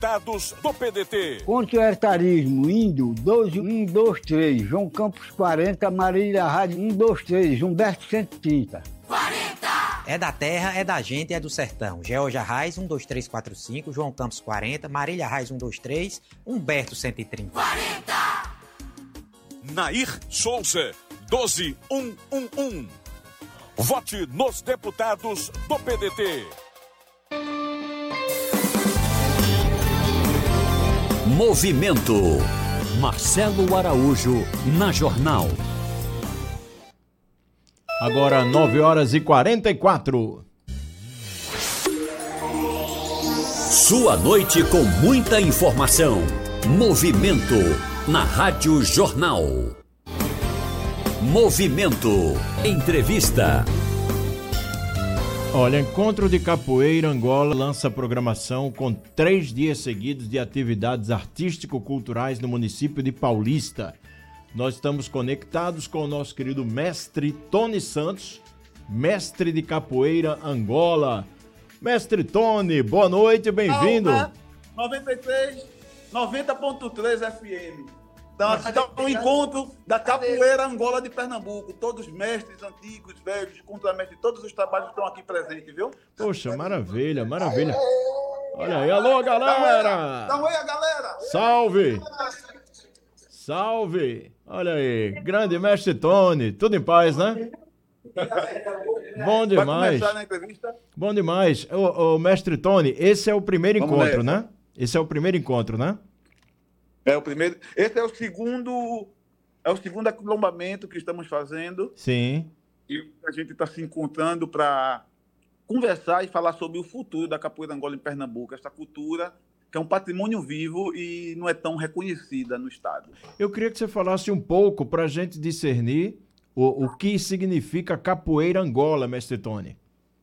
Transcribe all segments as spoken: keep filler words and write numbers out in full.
deputados do P D T. Contra o etarismo, indo, doze, um, dois, três. João Campos, quarenta. Marília Rádio, um, dois, três. Humberto, cento e trinta. quarenta! É da terra, é da gente, é do sertão. Georgia Reis, um, dois, três, quatro, cinco. João Campos, quarenta. Marília Reis, um, dois, três. Humberto, cento e trinta. quarenta! Nair Souza, doze, um, um, um. Vote nos deputados do P D T. Movimento. Marcelo Araújo, na Jornal. Agora nove horas e quarenta e quatro. Sua noite com muita informação. Movimento na Rádio Jornal. Movimento. Entrevista. Olha, Encontro de Capoeira Angola lança programação com três dias seguidos de atividades artístico-culturais no município de Paulista. Nós estamos conectados com o nosso querido mestre Tony Santos, mestre de Capoeira Angola. Mestre Tony, boa noite, bem-vindo. noventa e três, noventa ponto três F M. Então, está um encontro da Capoeira Angola de Pernambuco. Todos os mestres antigos, velhos, contramestres, todos os trabalhos estão aqui presentes, viu? Poxa, maravilha, maravilha. Olha aí, alô, galera! Dá um oi, galera! Salve! Salve! Olha aí, grande mestre Tony, tudo em paz, né? Bom demais. Vai começar na entrevista? Bom demais. Ô, ô, mestre Tony, esse é o primeiro Vamos encontro, nessa. né? Esse é o primeiro encontro, né? É o primeiro. Esse é o segundo. É o segundo aquilombamento que estamos fazendo. Sim. E a gente está se encontrando para conversar e falar sobre o futuro da capoeira Angola em Pernambuco. Essa cultura que é um patrimônio vivo e não é tão reconhecida no estado. Eu queria que você falasse um pouco para a gente discernir o, o que significa capoeira Angola, mestre Tony.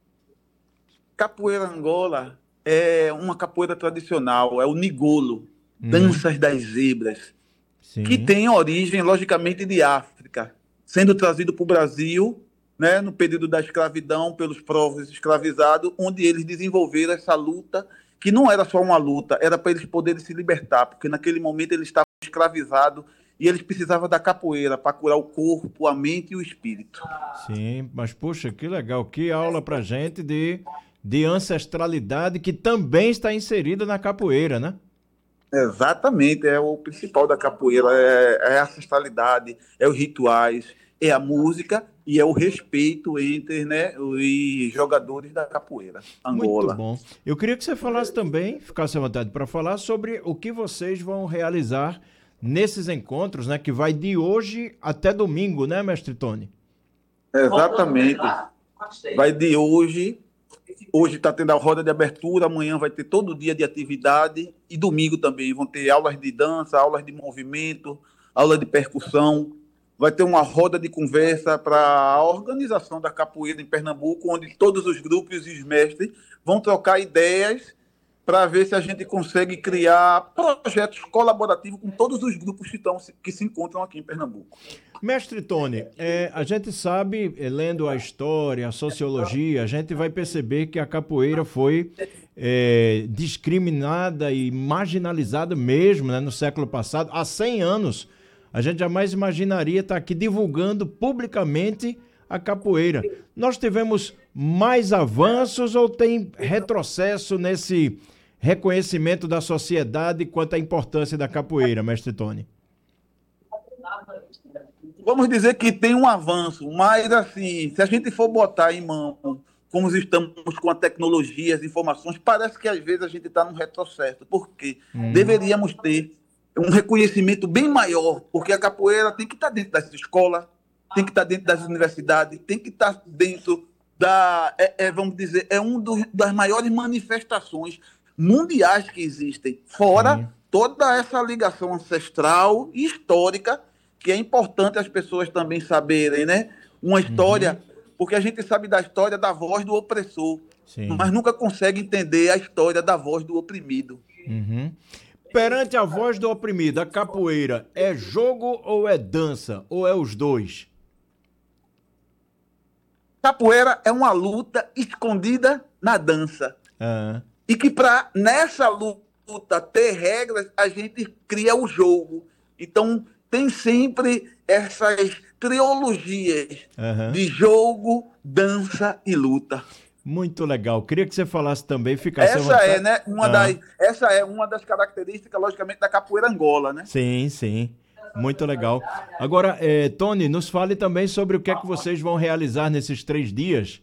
Capoeira Angola é uma capoeira tradicional, é o nigolo, hum. danças das zebras, Sim. que tem origem, logicamente, de África, sendo trazido para o Brasil, né, no período da escravidão, pelos povos escravizados, onde eles desenvolveram essa luta, que não era só uma luta, era para eles poderem se libertar, porque naquele momento eles estavam escravizados e eles precisavam da capoeira para curar o corpo, a mente e o espírito. Sim, mas puxa, que legal, que aula pra gente de, de ancestralidade que também está inserida na capoeira, né? Exatamente, é o principal da capoeira, é, é a ancestralidade, é os rituais, é a música e é o respeito entre, né, os jogadores da capoeira Angola. Muito bom. Eu queria que você falasse também, ficasse à vontade para falar sobre o que vocês vão realizar nesses encontros, né, que vai de hoje até domingo, né, mestre Tony? Exatamente. Vai de hoje. Hoje está tendo a roda de abertura, amanhã vai ter todo dia de atividade e domingo também vão ter aulas de dança, aulas de movimento, aula de percussão. Vai ter uma roda de conversa para a organização da capoeira em Pernambuco, onde todos os grupos e os mestres vão trocar ideias para ver se a gente consegue criar projetos colaborativos com todos os grupos que, estão, que se encontram aqui em Pernambuco. Mestre Tony, é, a gente sabe, é, lendo a história, a sociologia, a gente vai perceber que a capoeira foi é, discriminada e marginalizada mesmo, né, no século passado. Há cem anos, a gente jamais imaginaria estar aqui divulgando publicamente a capoeira. Nós tivemos mais avanços ou tem retrocesso nesse reconhecimento da sociedade quanto à importância da capoeira, mestre Tony? Vamos dizer que tem um avanço, mas assim, se a gente for botar em mão como estamos com a tecnologia, as informações, parece que às vezes a gente está num retrocesso, porque hum. deveríamos ter um reconhecimento bem maior, porque a capoeira tem que estar dentro das escolas, tem que estar dentro das universidades, tem que estar dentro da, é, é, vamos dizer, é uma das maiores manifestações mundiais que existem, fora Sim. toda essa ligação ancestral e histórica, que é importante as pessoas também saberem, né? Uma história, uhum. porque a gente sabe da história da voz do opressor, Sim. mas nunca consegue entender a história da voz do oprimido. Uhum. Perante a voz do oprimido, a capoeira é jogo ou é dança? Ou é os dois? Capoeira é uma luta escondida na dança. Ah. E que pra, nessa luta luta ter regras, a gente cria o jogo. Então, tem sempre essas trilogias Uhum. de jogo, dança e luta. Muito legal. Queria que você falasse também, ficasse à Essa vontade. é, né, uma Ah. das, essa é uma das características, logicamente, da capoeira Angola, né? Sim, sim. Muito legal. Agora, eh, Tony, nos fale também sobre o que é que vocês vão realizar nesses três dias.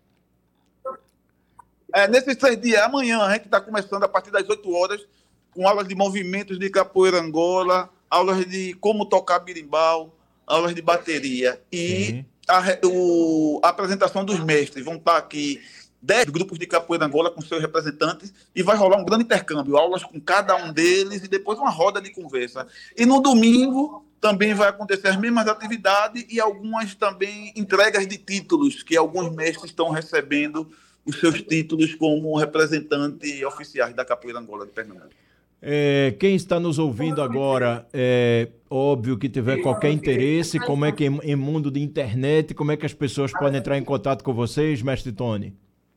É, nesses três dias, amanhã a gente está começando a partir das oito horas com aulas de movimentos de capoeira Angola, aulas de como tocar birimbau, aulas de bateria e Sim. a, re- o- a apresentação dos mestres. Vão estar aqui dez grupos de capoeira Angola com seus representantes e vai rolar um grande intercâmbio, aulas com cada um deles e depois uma roda de conversa. E no domingo também vai acontecer as mesmas atividades e algumas também entregas de títulos, que alguns mestres estão recebendo os seus títulos como representantes oficiais da capoeira Angola de Pernambuco. É, quem está nos ouvindo agora, é óbvio que tiver qualquer interesse, como é que em, em mundo de internet, como é que as pessoas podem entrar em contato com vocês, mestre Tony?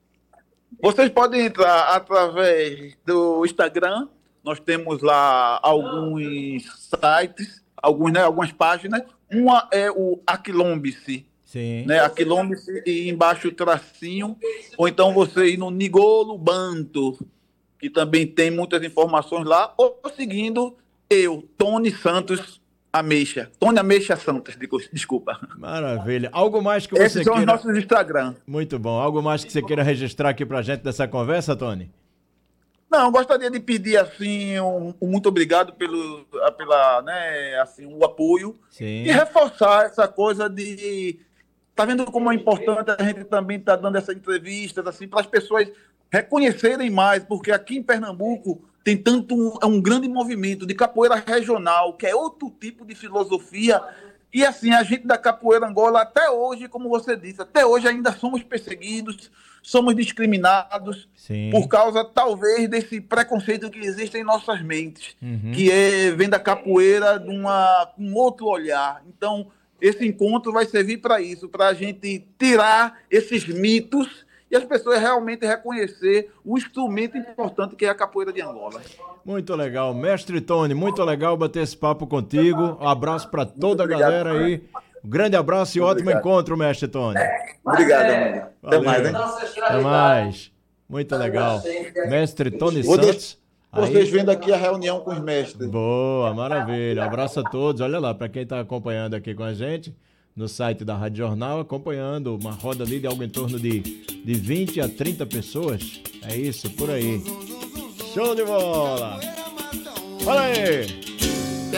Vocês podem entrar através do Instagram, nós temos lá alguns sites, alguns, né, algumas páginas. Uma é o Aquilombice, Sim. né? Aquilombice e embaixo o tracinho, ou então você ir no Nigolo Banto, que também tem muitas informações lá, ou seguindo eu, Tony Santos Ameixa. Tony Ameixa Santos, desculpa. Maravilha. Algo mais que você Esses são queira... os nossos Instagram. Muito bom. Algo mais que você queira registrar aqui pra gente dessa conversa, Tony? Não, gostaria de pedir assim um, um muito obrigado pelo pela, né, assim, o apoio Sim. e reforçar essa coisa de tá vendo como é importante a gente também estar tá dando essa entrevista assim para as pessoas reconhecerem mais, porque aqui em Pernambuco tem tanto um, é um grande movimento de capoeira regional, que é outro tipo de filosofia. E assim, a gente da capoeira Angola, até hoje, como você disse, até hoje ainda somos perseguidos, somos discriminados, Sim. por causa, talvez, desse preconceito que existe em nossas mentes, Uhum. que é, vem da capoeira de uma, um outro olhar. Então, esse encontro vai servir para isso, para a gente tirar esses mitos e as pessoas realmente reconhecer o instrumento importante que é a capoeira de Angola. Muito legal. Mestre Tony, muito legal bater esse papo contigo. Um abraço para toda a obrigado. galera aí. Um grande abraço e Muito ótimo obrigado. encontro, mestre Tony. Obrigado, amigo. Até Valeu. mais, hein? Até mais. Muito legal. Mestre Tony Vou Santos. deixar vocês vendo aqui a reunião com os mestres. Boa, maravilha. Abraço a todos. Olha lá, para quem está acompanhando aqui com a gente, no site da Rádio Jornal, acompanhando uma roda ali de algo em torno de, de vinte a trinta pessoas. É isso, por aí. Show de bola! Olha aí!